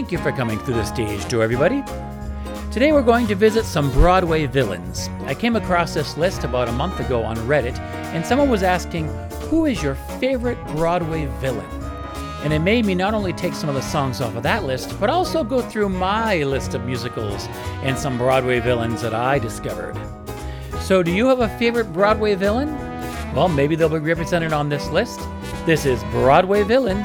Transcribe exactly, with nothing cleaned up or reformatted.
Thank you for coming through the stage door, everybody. Today we're going to visit some Broadway villains. I came across this list about a month ago on Reddit, and someone was asking, who is your favorite Broadway villain? And it made me not only take some of the songs off of that list, but also go through my list of musicals and some Broadway villains that I discovered. So do you have a favorite Broadway villain? Well, maybe they'll be represented on this list. This is Broadway Villains